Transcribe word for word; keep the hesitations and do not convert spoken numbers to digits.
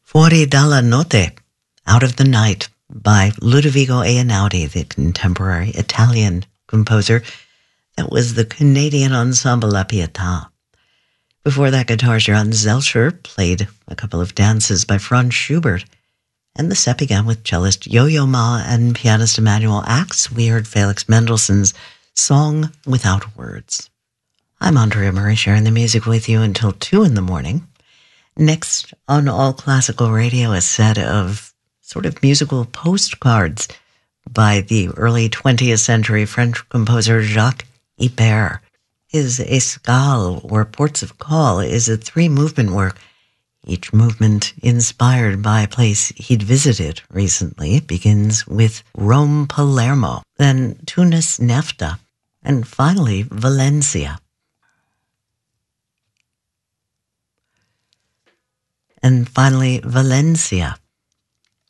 Fuori dalla notte, Out of the Night, by Ludovico Einaudi, the contemporary Italian composer. That was the Canadian ensemble La Pietà. Before that, guitar Jean Zelcher played a couple of dances by Franz Schubert. And the set began with cellist Yo-Yo Ma and pianist Emanuel Ax. We heard Felix Mendelssohn's Song Without Words. I'm Andrea Murray, sharing the music with you until two in the morning. Next on All Classical Radio, a set of sort of musical postcards by the early twentieth century French composer Jacques Ibert. His Escale, or Ports of Call, is a three-movement work, each movement inspired by a place he'd visited recently. It begins with Rome, Palermo, then Tunis, Nefta, and finally Valencia. And finally, Valencia.